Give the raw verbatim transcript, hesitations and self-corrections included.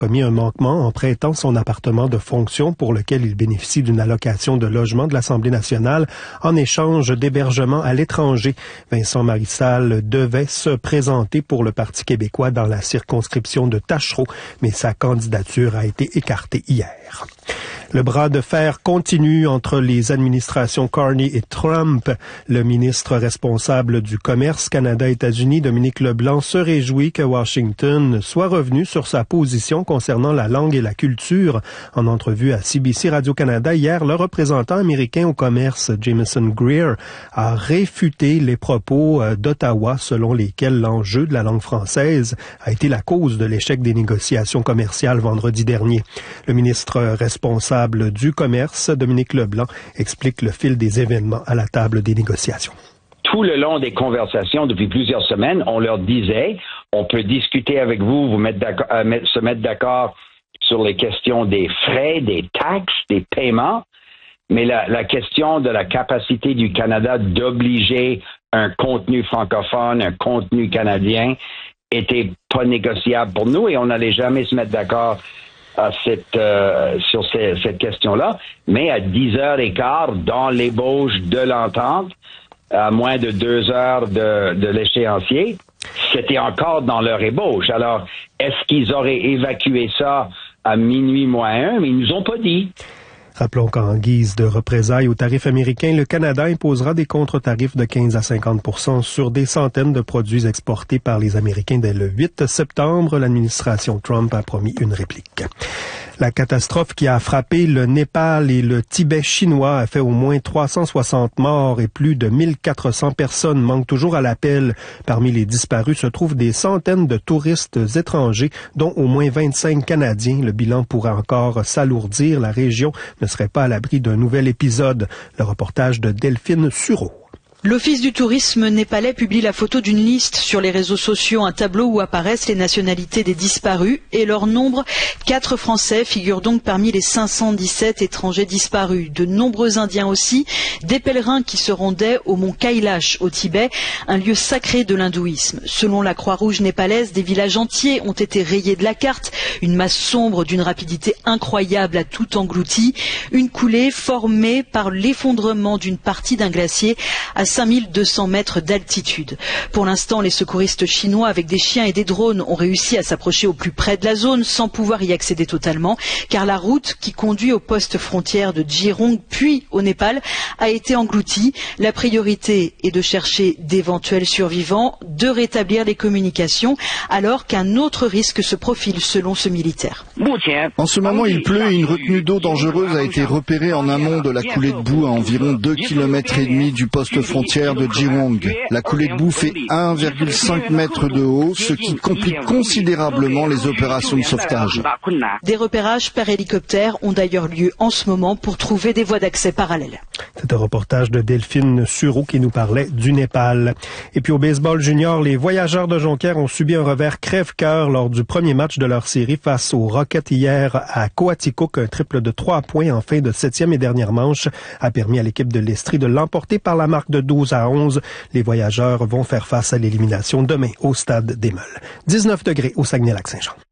commis un manquement en prêtant son appartement de fonction pour lequel il bénéficie d'une allocation de logement de l'Assemblée nationale en échange d'hébergement à l'étranger. Vincent Marissal devait se présenter pour le Parti québécois dans la circonscription de Tachereau, mais sa candidature a été écartée hier. Le bras de fer continue entre les administrations Carney et Trump. Le ministre responsable du commerce Canada-États-Unis, Dominique Leblanc, se réjouit que Washington soit revenu sur sa position concernant la langue et la culture. En entrevue à C B C Radio-Canada hier, le représentant américain au commerce, Jameson Greer, a réfuté les propos d'Ottawa selon lesquels l'enjeu de la langue française a été la cause de l'échec des négociations commerciales vendredi dernier. Le ministre responsable du commerce, Dominique Leblanc, explique le fil des événements à la table des négociations. Tout le long des conversations, depuis plusieurs semaines, on leur disait, on peut discuter avec vous, vous mettre d'accord, euh, mettre, se mettre d'accord sur les questions des frais, des taxes, des paiements, mais la, la question de la capacité du Canada d'obliger un contenu francophone, un contenu canadien, était pas négociable pour nous et on n'allait jamais se mettre d'accord à cette, euh, sur ces, cette question-là, mais à dix heures quinze, dans l'ébauche de l'entente, à moins de deux heures de, de l'échéancier, c'était encore dans leur ébauche. Alors, est-ce qu'ils auraient évacué ça à minuit moins un? Mais ils nous ont pas dit. Rappelons qu'en guise de représailles aux tarifs américains, le Canada imposera des contre-tarifs de quinze à cinquante pour cent sur des centaines de produits exportés par les Américains dès le huit septembre. L'administration Trump a promis une réplique. La catastrophe qui a frappé le Népal et le Tibet chinois a fait au moins trois cent soixante morts et plus de mille quatre cents personnes manquent toujours à l'appel. Parmi les disparus se trouvent des centaines de touristes étrangers, dont au moins vingt-cinq Canadiens. Le bilan pourrait encore s'alourdir. La région ne serait pas à l'abri d'un nouvel épisode. Le reportage de Delphine Sureau. L'Office du tourisme népalais publie la photo d'une liste sur les réseaux sociaux, un tableau où apparaissent les nationalités des disparus et leur nombre. Quatre Français figurent donc parmi les cinq cent dix-sept étrangers disparus. De nombreux Indiens aussi, des pèlerins qui se rendaient au mont Kailash au Tibet, un lieu sacré de l'hindouisme. Selon la Croix-Rouge népalaise, des villages entiers ont été rayés de la carte. Une masse sombre d'une rapidité incroyable a tout englouti. Une coulée formée par l'effondrement d'une partie d'un glacier à cinq mille deux cents mètres d'altitude. Pour l'instant, les secouristes chinois avec des chiens et des drones ont réussi à s'approcher au plus près de la zone sans pouvoir y accéder totalement, car la route qui conduit au poste frontière de Jirong puis au Népal a été engloutie. La priorité est de chercher d'éventuels survivants, de rétablir les communications, alors qu'un autre risque se profile selon ce militaire. En ce moment, il pleut et une retenue d'eau dangereuse a été repérée en amont de la coulée de boue à environ deux kilomètres et demi du poste frontière de Jirong. La coulée de boue fait un virgule cinq mètres de haut, ce qui complique considérablement les opérations de sauvetage. Des repérages par hélicoptère ont d'ailleurs lieu en ce moment pour trouver des voies d'accès parallèles. C'est un reportage de Delphine Sureau qui nous parlait du Népal. Et puis au baseball junior, les Voyageurs de Jonquière ont subi un revers crève-cœur lors du premier match de leur série face aux Rockets hier à Coaticook. Un triple de trois points en fin de septième et dernière manche a permis à l'équipe de l'Estrie de l'emporter par la marque de douze à onze. Les Voyageurs vont faire face à l'élimination demain au stade des Meules. dix-neuf degrés au Saguenay-Lac-Saint-Jean.